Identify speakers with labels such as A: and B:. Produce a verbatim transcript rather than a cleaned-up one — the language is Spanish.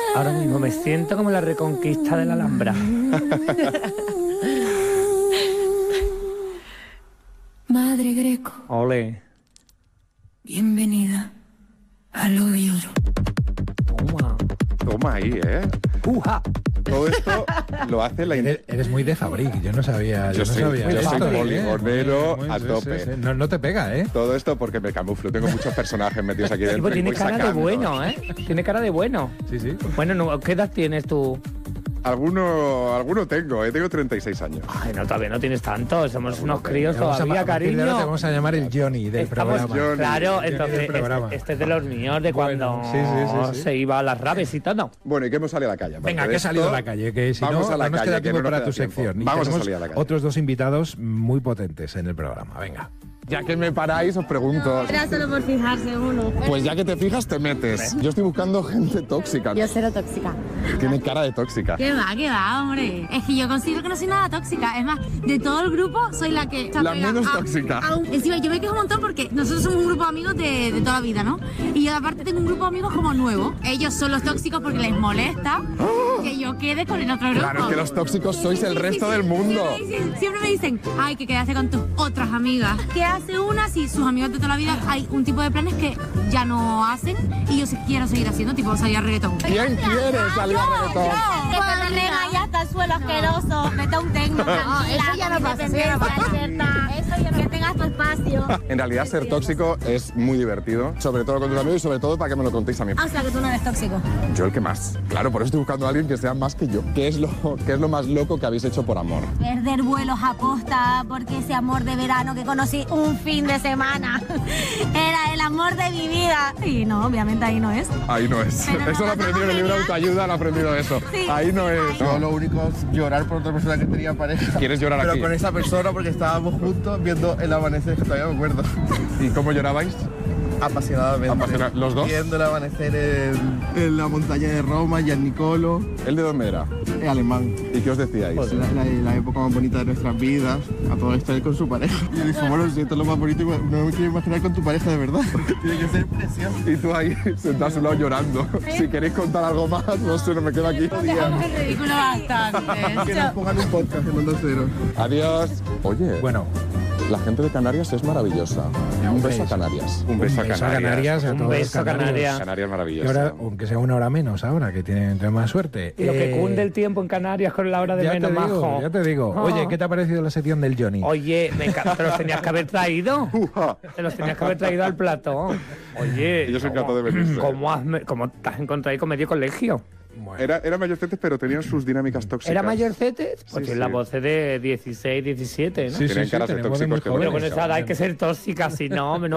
A: Ahora mismo me siento como la reconquista de la Alhambra.
B: Madre Greco.
A: Ole.
B: Bienvenida al Ovioro.
A: Toma.
C: Toma ahí, ¿eh?
A: Uja.
C: Todo esto lo hace la...
D: Eres, eres muy de Fabric, yo no sabía.
C: Yo
D: Yo, no
C: soy-
D: sabía
C: yo
D: esto,
C: soy
D: ¿eh?
C: poligonero
D: Muy- muy-
C: a
D: sí,
C: tope.
D: sí, sí. No, no te pega, ¿eh?
C: Todo esto porque me camuflo. Tengo muchos personajes metidos aquí dentro.
A: Tipo,
C: y
A: tiene
C: voy
A: cara de
C: sacando.
A: bueno, ¿eh? Tiene cara de bueno.
D: Sí, sí.
A: Bueno, no, ¿qué edad tienes tú?
C: Alguno, alguno tengo, ¿eh? Tengo treinta y seis años.
A: Ay, no, todavía no tienes tanto. Somos unos críos
D: Vamos a-
A: todavía,
D: a partir de ahora te
A: cariño.
D: vamos a llamar el Johnny del
A: Estamos,
D: programa.
C: Johnny.
A: claro,
D: Johnny
A: entonces
D: del programa.
A: este, este es de los míos, de
D: Bueno,
A: cuando
D: sí, sí, sí, sí.
A: se iba a las raves y todo.
C: Bueno, ¿y qué hemos salido a la calle? Aparte
D: Venga,
C: de
D: que he salido a
C: esto,
D: la calle, que si
C: vamos
D: no,
C: a la
D: no nos
C: calle,
D: queda
C: que
D: tiempo
C: no nos
D: para
C: queda
D: tu
C: tiempo.
D: sección. Y
C: Vamos a
D: tenemos
C: salir a la calle.
D: otros dos invitados muy potentes en el programa. Venga.
C: Ya que me paráis, os pregunto.
E: Era solo por fijarse uno.
C: Pues ya que te fijas, te metes. Yo estoy buscando gente tóxica.
E: Yo cero tóxica.
C: Tiene cara de tóxica.
E: ¿Qué va, qué va, hombre? Es que yo considero que no soy nada tóxica. Es más, de todo el grupo soy la que...
C: La
E: pega
C: menos
E: a-
C: tóxica.
E: a un- Encima, yo me quejo un montón porque nosotros somos un grupo de amigos de, de toda la vida, ¿no? Y yo aparte tengo un grupo de amigos como nuevo. Ellos son los tóxicos porque les molesta que yo quede con el otro grupo.
C: Claro, es que los tóxicos sois el
E: Sí, sí,
C: resto
E: sí.
C: del mundo.
E: Siempre me dicen, siempre me dicen, ay, que quedaste con tus otras amigas. ¿Qué hace una si sus amigos de toda la vida hay un tipo de planes que ya no hacen y yo sí quiero seguir haciendo, tipo salir a reggaetón?
C: ¿Quién quiere salir a reggaetón?
E: Que te venga ya hasta el suelo asqueroso, vete a un tecno, tranquila, eso ya no pasa, eso ya no que tengas tu espacio.
C: En realidad, ser tóxico es muy divertido, sobre todo con tus amigos y sobre todo para que me lo contéis a mí.
E: O sea, que tú no eres tóxico.
C: Yo el que más. Claro, por eso estoy buscando a alguien que sea más que yo. ¿Qué es lo, qué es lo más loco que habéis hecho por amor?
E: Perder vuelos a posta porque ese amor de verano que conocí un fin de semana era el amor de mi vida. Y no, obviamente ahí no es.
C: Ahí no es.
E: Pero
C: Eso lo
E: no,
C: aprendí
E: no,
C: en el libro de
E: genial.
C: autoayuda, lo he aprendido eso.
E: Sí.
C: Ahí no es.
F: Yo
C: No.
F: lo único es llorar por otra persona que tenía pareja.
C: ¿Quieres llorar
F: Pero
C: aquí?
F: con esa persona porque estábamos juntos viendo el amanecer, que todavía me acuerdo.
C: ¿Y cómo llorabais?
F: Apasionadamente.
C: Apasiona- ¿Los dos?
F: Viendo el amanecer en, en la montaña de Roma, Gian Nicolo,
C: ¿Él de dónde era?
F: es alemán.
C: ¿Y qué os decíais?
F: La, la- la época más bonita de nuestras vidas, a todo esto él con su pareja. Y yo dije, bueno, si esto es lo más bonito, no me quiero imaginar con tu pareja de verdad. Tiene que ser precioso.
C: Y tú ahí sentado a su lado llorando. Si queréis contar algo más, no sé, no me quedo aquí.
E: Es ridículo bastante.
F: Que nos pongan un podcast en Onda Cero.
C: Adiós. Oye,
D: Bueno,
C: la gente de Canarias es maravillosa. Un beso a Canarias. Un beso a Canarias.
D: a
A: Un
D: todos los
A: beso a
D: canarios.
A: Canarias.
C: Canarias
D: Y
C: maravillosa.
D: ahora, aunque sea una hora menos ahora, que tienen tienen más suerte.
A: Y lo que
D: Eh,
A: cunde el tiempo en Canarias con la hora de
D: ya
A: menos,
D: te digo,
A: majo.
D: ya te digo.
A: Ah.
D: Oye, ¿qué te ha parecido la sección del Johnny?
A: Oye, me encanta. Te los tenías que haber traído.
C: Uja.
A: Te los tenías que haber traído al plató. Oye,
C: Ellos son
A: ¿cómo-
C: capaces de venirse.
A: ¿cómo, has, me- cómo te has encontrado ahí con medio colegio?
D: Bueno,
C: Era, era mayorcetes, pero tenían sus dinámicas tóxicas.
A: ¿Era mayorcetes? Pues
C: Sí,
A: tiene la
C: sí.
A: voz de dieciséis, diecisiete, ¿no?
D: sí, sí,
C: Tienen
D: sí,
C: caras de
D: tenemos
C: tóxicos
D: muy
C: que
A: Pero
D: jóvenes.
A: con esa edad hay que ser tóxica, si no, menos